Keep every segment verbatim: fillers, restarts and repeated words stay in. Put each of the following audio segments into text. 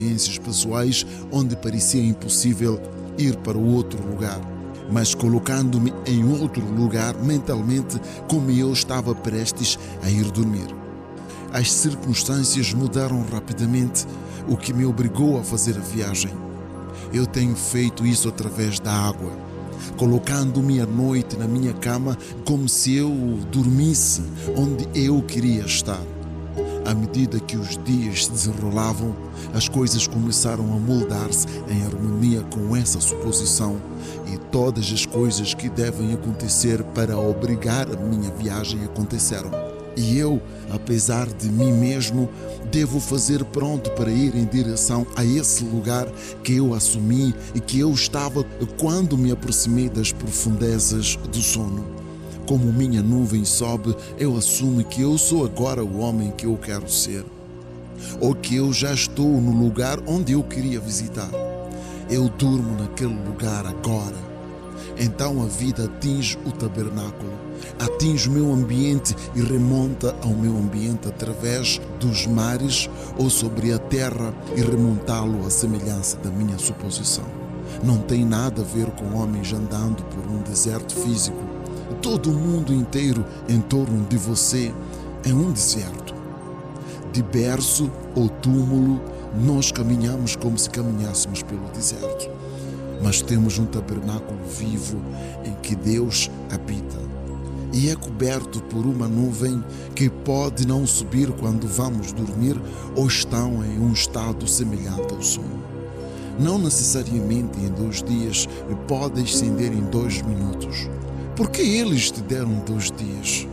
experiências pessoais onde parecia impossível ir para o outro lugar, mas colocando-me em outro lugar mentalmente, como eu estava prestes a ir dormir. As circunstâncias mudaram rapidamente, o que me obrigou a fazer a viagem. Eu tenho feito isso através da água, colocando-me à noite na minha cama como se eu dormisse onde eu queria estar. À medida que os dias se desenrolavam, as coisas começaram a moldar-se em harmonia com essa suposição e todas as coisas que devem acontecer para obrigar a minha viagem aconteceram. E eu, apesar de mim mesmo, devo fazer pronto para ir em direção a esse lugar que eu assumi e que eu estava quando me aproximei das profundezas do sono. Como minha nuvem sobe, eu assumo que eu sou agora o homem que eu quero ser, ou que eu já estou no lugar onde eu queria visitar. Eu durmo naquele lugar agora. Então a vida atinge o tabernáculo, atinge o meu ambiente e remonta ao meu ambiente através dos mares ou sobre a terra e remontá-lo à semelhança da minha suposição. Não tem nada a ver com homens andando por um deserto físico. Todo o mundo inteiro em torno de você é um deserto. De berço ou túmulo, nós caminhamos como se caminhássemos pelo deserto. Mas temos um tabernáculo vivo em que Deus habita. E é coberto por uma nuvem que pode não subir quando vamos dormir ou estão em um estado semelhante ao sono. Não necessariamente em dois dias, pode ascender em dois minutos. Por que eles te deram dois dias?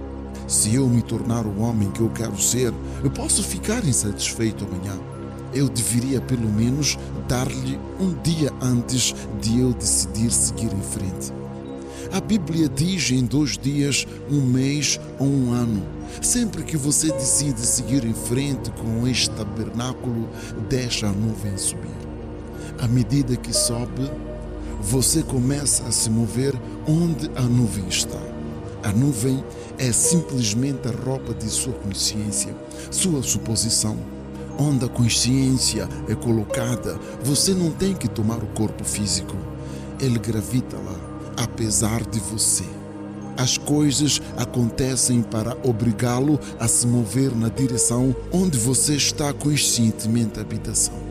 Se eu me tornar o homem que eu quero ser, eu posso ficar insatisfeito amanhã. Eu deveria pelo menos dar-lhe um dia antes de eu decidir seguir em frente. A Bíblia diz em dois dias, um mês ou um ano. Sempre que você decide seguir em frente com este tabernáculo, deixa a nuvem subir. À medida que sobe, você começa a se mover onde a nuvem está. A nuvem é simplesmente a roupa de sua consciência, sua suposição. Onde a consciência é colocada, você não tem que tomar o corpo físico. Ele gravita lá, apesar de você. As coisas acontecem para obrigá-lo a se mover na direção onde você está conscientemente habitação.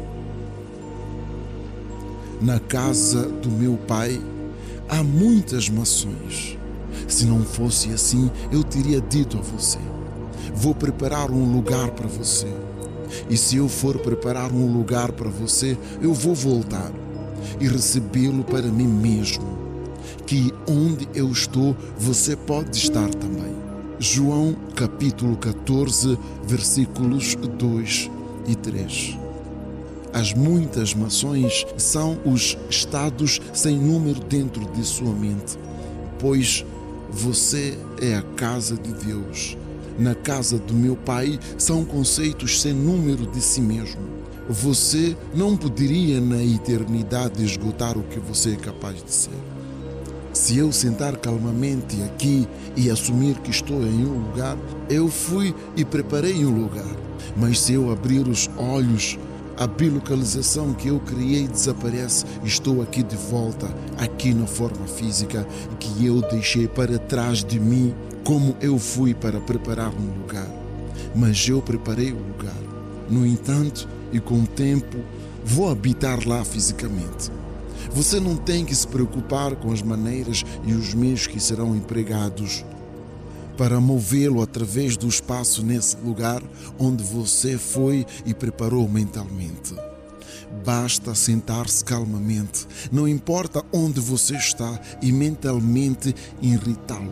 Na casa do meu pai há muitas mações. Se não fosse assim, eu teria dito a você: vou preparar um lugar para você. E se eu for preparar um lugar para você, eu vou voltar e recebê-lo para mim mesmo, que onde eu estou, você pode estar também. João capítulo catorze, versículos dois e três. As muitas mações são os estados sem número dentro de sua mente, pois você é a casa de Deus. Na casa do meu pai são conceitos sem número de si mesmo. Você não poderia na eternidade esgotar o que você é capaz de ser. Se eu sentar calmamente aqui e assumir que estou em um lugar, eu fui e preparei um lugar. Mas se eu abrir os olhos, a bilocalização que eu criei desaparece. Estou aqui de volta, aqui na forma física que eu deixei para trás de mim, como eu fui para preparar um lugar. Mas eu preparei o lugar. No entanto, e com o tempo, vou habitar lá fisicamente. Você não tem que se preocupar com as maneiras e os meios que serão empregados para movê-lo através do espaço nesse lugar onde você foi e preparou mentalmente. Basta sentar-se calmamente, não importa onde você está, e mentalmente irritá-lo.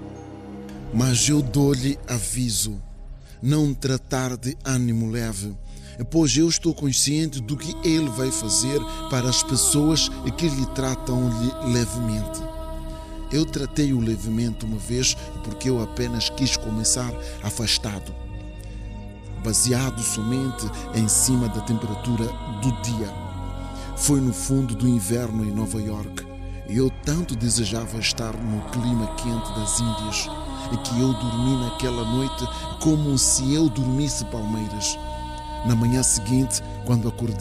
Mas eu dou-lhe aviso, não tratar de ânimo leve, pois eu estou consciente do que ele vai fazer para as pessoas que lhe tratam-lhe levemente. Eu tratei-o levemente uma vez porque eu apenas quis começar afastado, baseado somente em cima da temperatura do dia. Foi no fundo do inverno em Nova York e eu tanto desejava estar no clima quente das Índias que eu dormi naquela noite como se eu dormisse palmeiras. Na manhã seguinte, quando acordei,